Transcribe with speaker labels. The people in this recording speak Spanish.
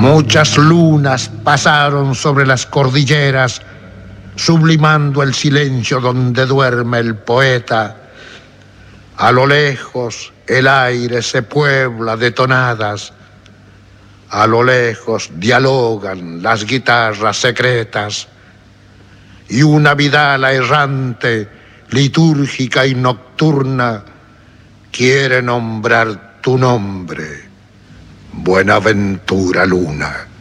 Speaker 1: Muchas lunas pasaron sobre las cordilleras, sublimando el silencio donde duerme el poeta. A lo lejos el aire se puebla de tonadas, a lo lejos dialogan las guitarras secretas, y una vidala errante, litúrgica y nocturna, quiere nombrar tu nombre, Buenaventura Luna.